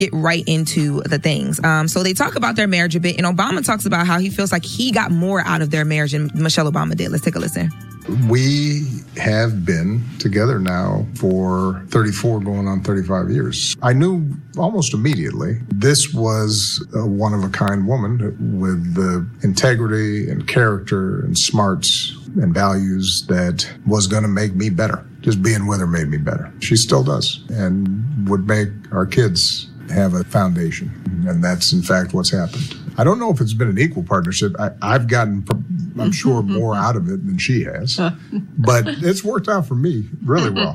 get right into the things. So they talk about their marriage a bit, and Obama talks about how he feels like he got more out of their marriage than Michelle Obama did. Let's take a listen. We have been together now for 34 going on 35 years. I knew almost immediately this was a one-of-a-kind woman with the integrity and character and smarts and values that was going to make me better. Just being with her made me better. She still does, and would make our kids have a foundation. And that's, in fact, what's happened. I don't know if it's been an equal partnership. I've gotten, I'm sure, more out of it than she has. But it's worked out for me really well.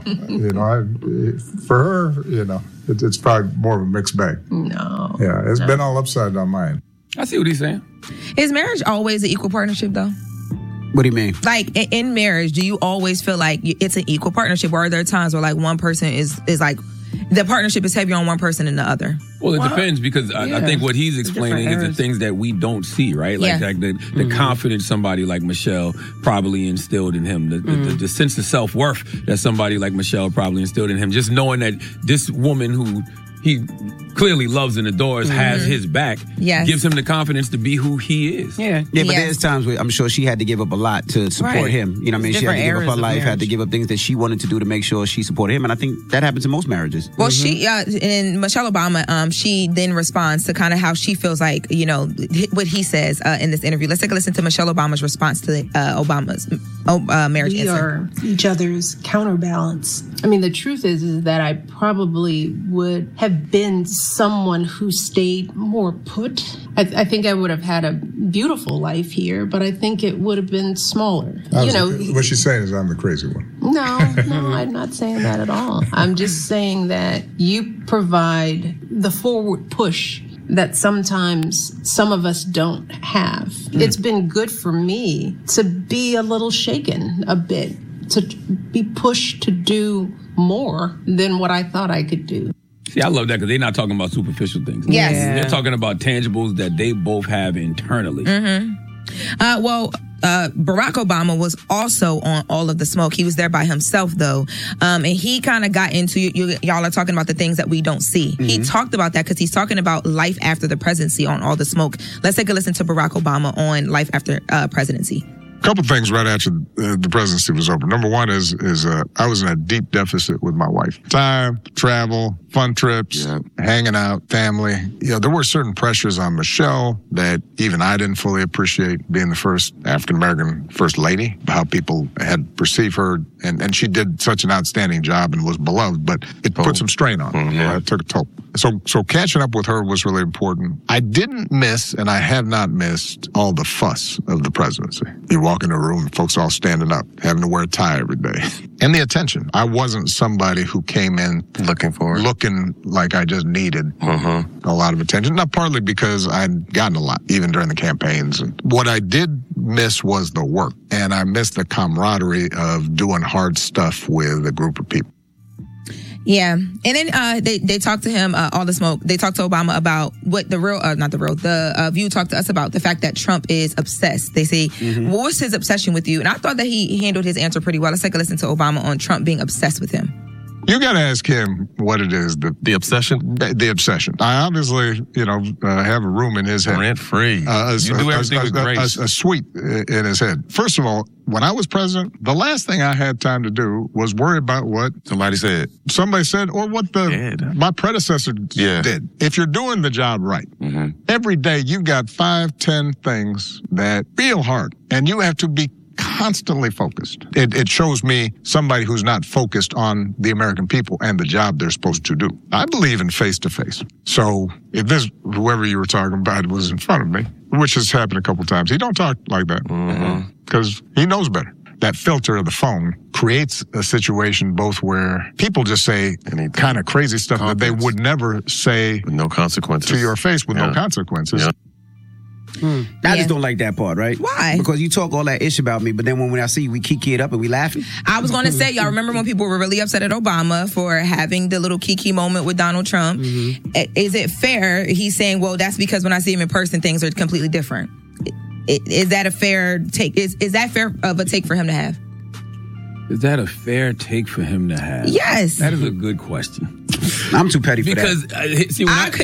For her, it's probably more of a mixed bag. No. Yeah, it's been all upside down my end. I see what he's saying. Is marriage always an equal partnership, though? What do you mean? Like, in marriage, do you always feel like it's an equal partnership, or are there times where, like, one person is like, the partnership is heavier on one person than the other? Well, it depends, because I think what he's explaining is the things that we don't see, right? Like, the confidence somebody like Michelle probably instilled in him, the sense of self-worth that somebody like Michelle probably instilled in him. Just knowing that this woman who he clearly loves and adores has his back, gives him the confidence to be who he is. Yeah, but there's times where I'm sure she had to give up a lot to support him. You know what I mean? She had to give up her life, had to give up things that she wanted to do to make sure she supported him. And I think that happens in most marriages. Well, she, and Michelle Obama, she then responds to kind of how she feels like, what he says in this interview. Let's take a listen to Michelle Obama's response to Obama's marriage We are each other's counterbalance. I mean, the truth is that I probably would have been someone who stayed more put. I think I would have had a beautiful life here, but I think it would have been smaller. What she's saying is I'm the crazy one. No, I'm not saying that at all. I'm just saying that you provide the forward push that sometimes some of us don't have. It's been good for me to be a little shaken a bit, to be pushed to do more than what I thought I could do. See, I love that, because they're not talking about superficial things. Yes. They're talking about tangibles that they both have internally. Barack Obama was also on All of the Smoke. He was there by himself, though. And he kind of got into, y'all are talking about the things that we don't see. He talked about that because he's talking about life after the presidency on All the Smoke. Let's take a listen to Barack Obama on life after presidency. A couple things right after the presidency was over. Number one is I was in a deep deficit with my wife. Time, travel, fun trips, hanging out, family. There were certain pressures on Michelle that even I didn't fully appreciate, being the first African-American first lady, how people had perceived her. And she did such an outstanding job and was beloved, but it put some strain on her. It took a toll. So catching up with her was really important. I didn't miss, and I have not missed, all the fuss of the presidency. You walk in a room, folks all standing up, having to wear a tie every day. And the attention. I wasn't somebody who came in looking like I just needed a lot of attention. Not partly because I'd gotten a lot, even during the campaigns. And what I did miss was the work. And I missed the camaraderie of doing hard stuff with a group of people. Yeah. And then they talked to him, All the Smoke. They talked to Obama about what the View talked to us about the fact that Trump is obsessed. They say, what was his obsession with you? And I thought that he handled his answer pretty well. Let's take a listen to Obama on Trump being obsessed with him. You got to ask him what it is. The obsession? The obsession. I obviously, have a room in his head. Rent-free. You do everything with grace. A suite in his head. First of all, when I was president, the last thing I had time to do was worry about what somebody said, or what my predecessor did. If you're doing the job right, every day you got 5-10 things that feel hard, and you have to be constantly focused. It shows me somebody who's not focused on the American people and the job they're supposed to do. I believe in face-to-face. So if whoever you were talking about was in front of me, which has happened a couple times, he don't talk like that because he knows better. That filter of the phone creates a situation both where people just say kind of crazy stuff that they would never say with no consequences to your face with no consequences. Yeah. I just don't like that part, right? Why? Because you talk all that ish about me, but then when I see you, we kiki it up and we laughing. I was going to say, y'all remember when people were really upset at Obama for having the little kiki moment with Donald Trump? Is it fair? He's saying, well, that's because when I see him in person, things are completely different. Is that a fair take? Is that fair of a take for him to have? Is that a fair take for him to have? Yes. That is a good question. I'm too petty for because, that. See, when